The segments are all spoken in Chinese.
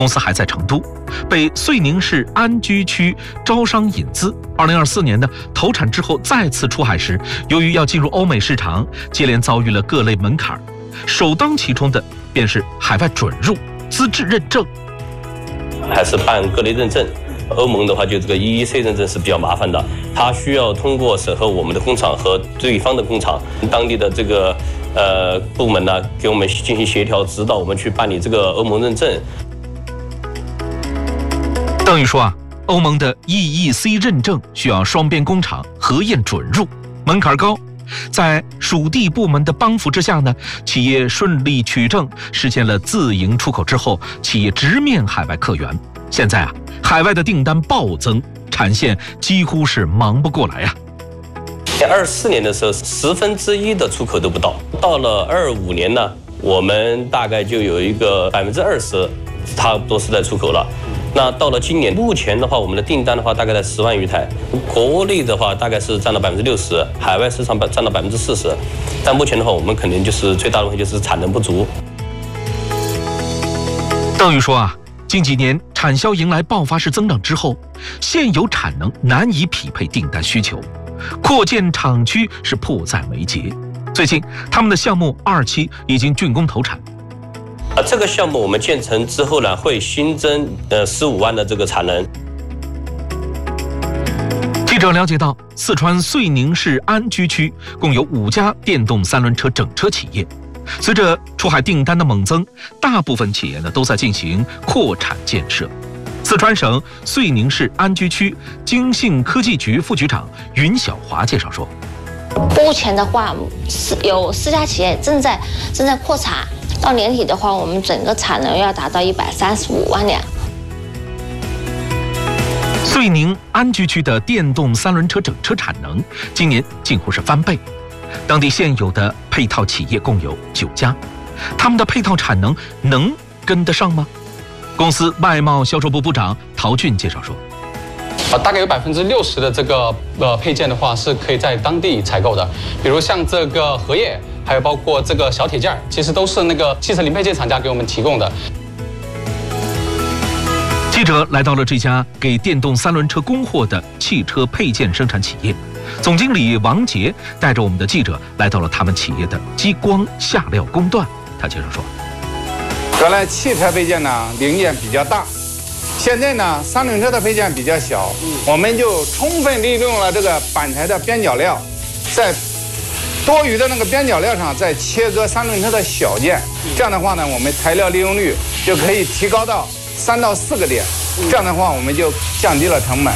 公司还在成都，被遂宁市安居区招商引资。2024年呢，投产之后再次出海时，由于要进入欧美市场，接连遭遇了各类门槛，首当其冲的便是海外准入资质认证， 还是办各类认证。欧盟的话，就这个 EEC 认证是比较麻烦的，它需要通过审核我们的工厂和对方的工厂，当地的这个部门呢，给我们进行协调指导，我们去办理这个欧盟认证。 等于说啊，欧盟的 EEC 认证需要双边工厂核验准入，门槛高。在属地部门的帮扶之下呢，企业顺利取证，实现了自营出口之后，企业直面海外客源。现在啊，海外的订单暴增，产线几乎是忙不过来啊。 24年的时候，1/10的出口都不到，到了25年呢，我们大概就有一个20%，差不多是在出口了。那到了今年，目前的话，我们的订单的话大概在10万余台，国内的话大概是占了60%，海外市场占了40%。但目前的话，我们肯定就是最大的问题就是产能不足。 等于说啊，近几年产销迎来爆发式增长之后，现有产能难以匹配订单需求，扩建厂区是迫在眉睫。最近，他们的项目2期已经竣工投产。 这个项目我们建成之后呢，会新增15万的这个产能。 记者了解到，四川遂宁市安居区共有5家电动3轮车整车企业。随着出海订单的猛增，大部分企业呢都在进行扩产建设。四川省遂宁市安居区经信科技局副局长云晓华介绍说， 目前的话有4家企业正在扩产。到年底的话，我们整个产能要达到135万辆。 遂宁安居区的电动3轮车整车产能今年近乎是翻倍，当地现有的配套企业共有9家，他们的配套产能能跟得上吗？公司外贸销售部部长陶俊介绍说， 大概有60%的这个配件的话是可以在当地采购的，比如像这个荷叶，还有包括这个小铁件，其实都是那个汽车零配件厂家给我们提供的。 记者来到了这家给电动3轮车供货的汽车配件生产企业，总经理王杰带着我们的记者来到了他们企业的激光下料工段。他介绍说， 原来汽车配件呢零件比较大，现在呢3轮车的配件比较小，我们就充分利用了这个板材的边角料，在多余的那个边角料上再切割3轮车的小件，这样的话呢，我们材料利用率就可以提高到3到4个点，这样的话我们就降低了成本。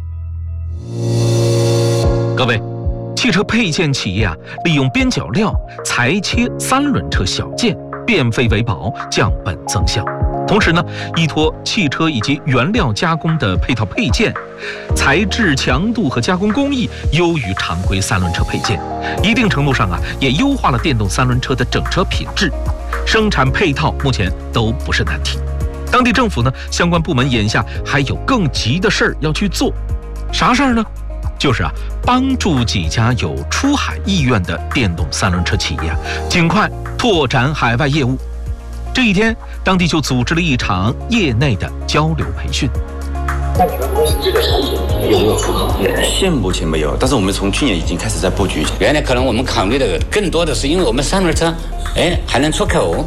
各位，汽车配件企业啊，利用边角料裁切3轮车小件，变废为宝，降本增效。同时呢，依托汽车以及原料加工的配套配件，材质强度和加工工艺优于常规3轮车配件，一定程度上啊，也优化了电动3轮车的整车品质。生产配套目前都不是难题。当地政府呢，相关部门眼下还有更急的事儿要去做，啥事儿呢？就是啊，帮助几家有出海意愿的电动3轮车企业啊，尽快拓展海外业务。这一天，当地就组织了一场业内的交流培训。 那你们公司这个产品有没有出口？ 现目前没有，但是我们从去年已经开始在布局。 原来可能我们考虑的更多的是，因为我们3轮车，还能出口。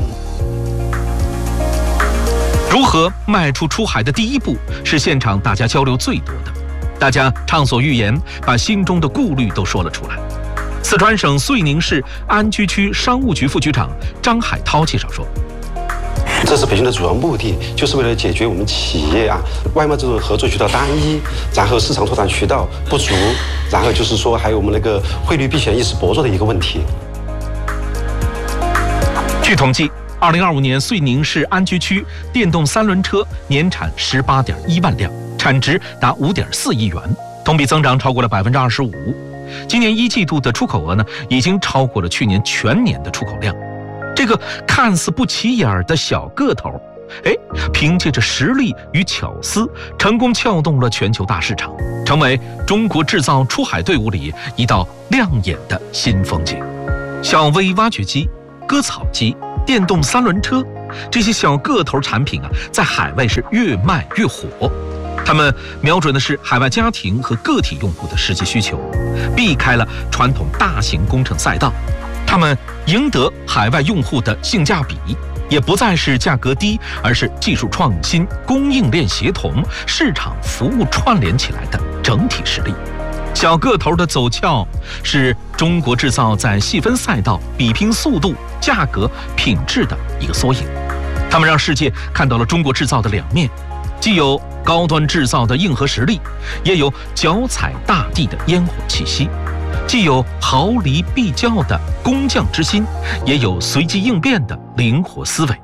如何迈出出海的第一步，是现场大家交流最多的。大家畅所欲言，把心中的顾虑都说了出来。四川省遂宁市安居区商务局副局长张海涛介绍说， 这次培训的主要目的就是为了解决我们企业外贸这种合作渠道单一，然后市场拓展渠道不足，然后就是说还有我们那个汇率避险意识薄弱的一个问题。 据统计，2025年遂宁市安居区电动3轮车年产18.1万辆，产值达5.4亿元，同比增长超过了25%。今年1季度的出口额呢，已经超过了去年全年的出口量。这个看似不起眼的小个头，凭借着实力与巧思，成功撬动了全球大市场，成为中国制造出海队伍里一道亮眼的新风景。小微挖掘机、割草机、电动3轮车， 这些小个头产品在海外是越卖越火。他们瞄准的是海外家庭和个体用户的实际需求，避开了传统大型工程赛道。他们赢得海外用户的性价比，也不再是价格低，而是技术创新、供应链协同、市场服务串联起来的整体实力。小个头的走俏是中国制造在细分赛道比拼速度、价格、品质的一个缩影。他们让世界看到了中国制造的两面，既有高端制造的硬核实力，也有脚踩大地的烟火气息；既有毫厘必较的工匠之心，也有随机应变的灵活思维。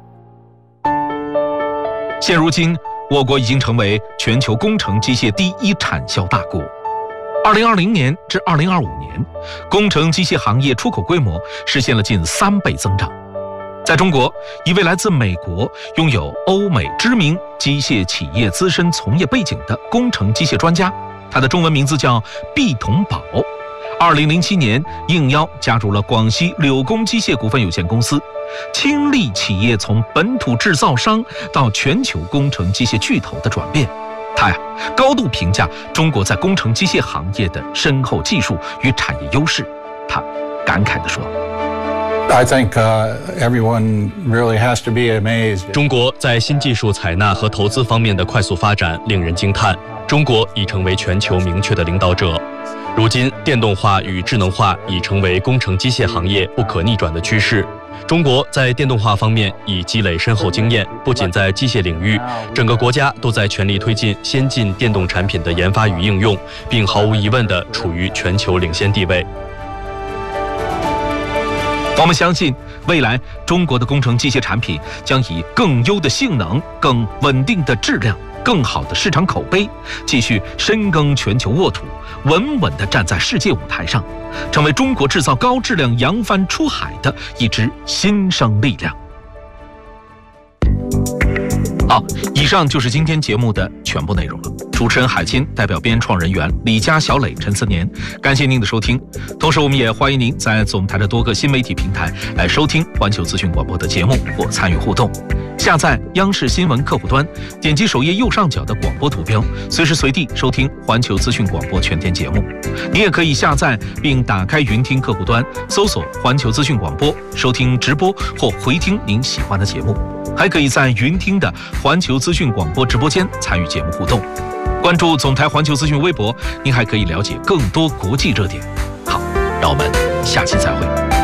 现如今，我国已经成为全球工程机械第一产销大国。2020年至2025年，工程机械行业出口规模实现了近3倍增长。在中国，一位来自美国、拥有欧美知名机械企业资深从业背景的工程机械专家，他的中文名字叫毕同宝。2007年应邀加入了广西柳工机械股份有限公司，亲历企业从本土制造商到全球工程机械巨头的转变。他高度评价中国在工程机械行业的深厚技术与产业优势。他感慨地说 I think everyone really has to be amazed. 中国在新技术采纳和投资方面的快速发展令人惊叹，中国已成为全球明确的领导者。如今，电动化与智能化已成为工程机械行业不可逆转的趋势。中国在电动化方面已积累深厚经验，不仅在机械领域，整个国家都在全力推进先进电动产品的研发与应用，并毫无疑问地处于全球领先地位。 我们相信，未来中国的工程机械产品将以更优的性能、更稳定的质量、更好的市场口碑，继续深耕全球沃土，稳稳地站在世界舞台上，成为中国制造高质量扬帆出海的一支新生力量。好，以上就是今天节目的全部内容了。主持人海清，代表编创人员李佳、小磊、陈思年，感谢您的收听。同时，我们也欢迎您在总台的多个新媒体平台来收听环球资讯广播的节目或参与互动。下载央视新闻客户端，点击首页右上角的广播图标，随时随地收听环球资讯广播全天节目。你也可以下载并打开云听客户端，搜索环球资讯广播，收听直播或回听您喜欢的节目。还可以在云听的环球资讯广播直播间参与节目互动。关注总台环球资讯微博，您还可以了解更多国际热点。好，让我们下期再会。